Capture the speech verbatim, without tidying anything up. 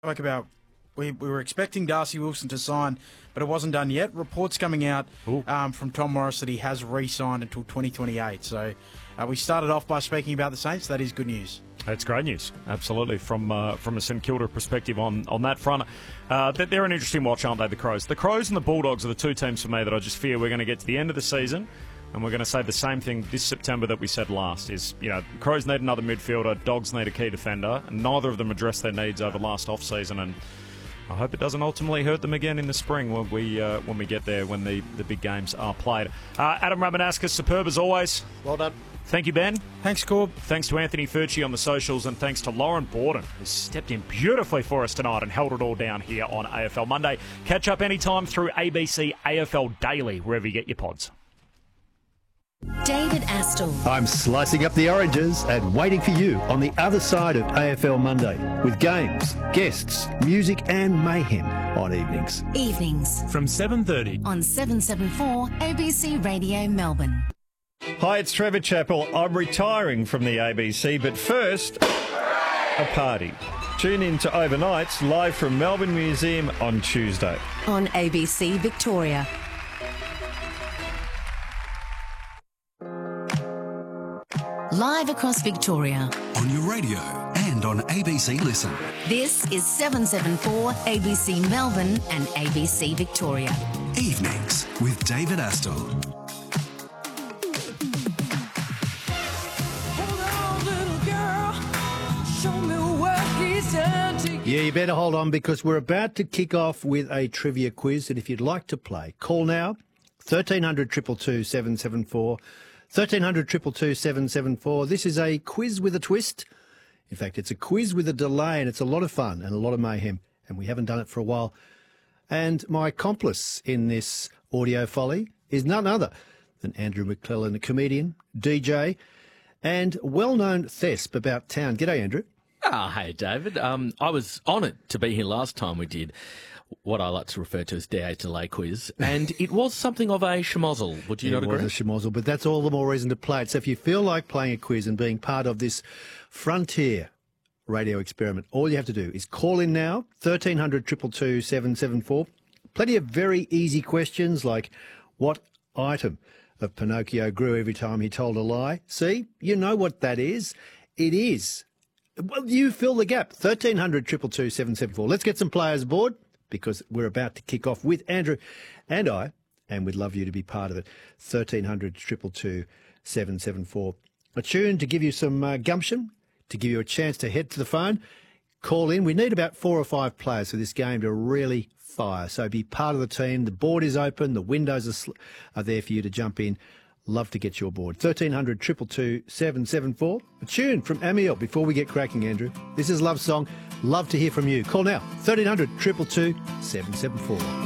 Spoke about we, we were expecting Darcy Wilson to sign, but it wasn't done yet. Reports coming out um, from Tom Morris that he has re-signed until twenty twenty-eight. So uh, we started off by speaking about the Saints. That is good news. That's great news, absolutely, from uh, from a St Kilda perspective on, on that front. Uh, they're an interesting watch, aren't they, the Crows? The Crows and the Bulldogs are the two teams for me that I just fear we're going to get to the end of the season and we're going to say the same thing this September that we said last, is, you know, Crows need another midfielder, Dogs need a key defender, and neither of them addressed their needs over last off-season, and I hope it doesn't ultimately hurt them again in the spring when we uh, when we get there, when the, the big games are played. Uh, Adam Ramanaskas, superb as always. Well done. Thank you, Ben. Thanks, Corb. Thanks to Anthony Furci on the socials, and thanks to Lauren Borden, who stepped in beautifully for us tonight and held it all down here on A F L Monday. Catch up anytime through A B C A F L Daily, wherever you get your pods. David Astle. I'm slicing up the oranges and waiting for you on the other side of A F L Monday with games, guests, music and mayhem on evenings. Evenings. From seven thirty. On seven seventy-four A B C Radio Melbourne. Hi, it's Trevor Chappell. I'm retiring from the A B C, but first, a party. Tune in to Overnights live from Melbourne Museum on Tuesday. On A B C Victoria. Live across Victoria. On your radio and on A B C Listen. This is seven seventy-four A B C Melbourne and A B C Victoria. Evenings with David Astle. Yeah, you better hold on because we're about to kick off with a trivia quiz, and if you'd like to play, call now, thirteen hundred, two two two, seven seven four. thirteen hundred, two two two, seven seven four. This is a quiz with a twist. In fact, it's a quiz with a delay, and it's a lot of fun and a lot of mayhem, and we haven't done it for a while. And my accomplice in this audio folly is none other than Andrew McClellan, a comedian, D J, and well-known thesp about town. G'day, Andrew. Ah, oh, hey, David. Um, I was honoured to be here last time we did what I like to refer to as D A delay quiz, and it was something of a schmozzle. Would you yeah, not agree? It was a schmozzle, but that's all the more reason to play it. So if you feel like playing a quiz and being part of this frontier radio experiment, all you have to do is call in now, thirteen hundred, two two two, seven seven four. Plenty of very easy questions like, what item of Pinocchio grew every time he told a lie? See, you know what that is. It is. Well, you fill the gap. thirteen hundred, two two two, seven seven four. Let's get some players aboard, because we're about to kick off with Andrew and I, and we'd love you to be part of it. thirteen hundred, two two two, seven seven four. A tune to give you some uh, gumption, to give you a chance to head to the phone, call in. We need about four or five players for this game to really fire. So be part of the team. The board is open. The windows are, sl- are there for you to jump in. Love to get you aboard. thirteen hundred, two two two, seven seven four. A tune from Amiel before we get cracking, Andrew. This is Love Song. Love to hear from you. Call now, thirteen hundred, two two two, seven seven four.